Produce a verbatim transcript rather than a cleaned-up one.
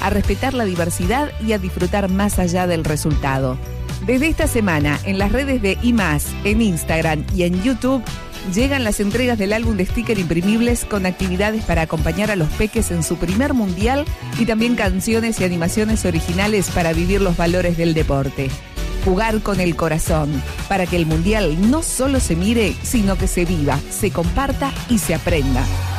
a respetar la diversidad y a disfrutar más allá del resultado. Desde esta semana, en las redes de I más, en Instagram y en YouTube, llegan las entregas del álbum de sticker imprimibles con actividades para acompañar a los peques en su primer mundial y también canciones y animaciones originales para vivir los valores del deporte. Jugar con el corazón, para que el mundial no solo se mire, sino que se viva, se comparta y se aprenda.